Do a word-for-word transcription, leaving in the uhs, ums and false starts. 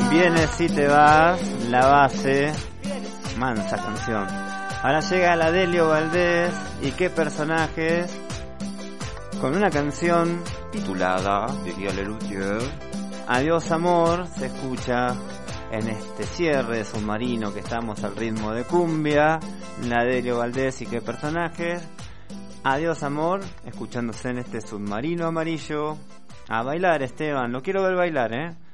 Vienes si te vas, la base, mansa canción. Ahora llega la Delio Valdés y qué personajes, con una canción titulada, diría Lelutier, Adiós Amor, se escucha en este cierre de Submarino que estamos al ritmo de cumbia, la Delio Valdés y qué personajes, Adiós Amor, escuchándose en este Submarino amarillo. A bailar, Esteban, lo quiero ver bailar, ¿eh?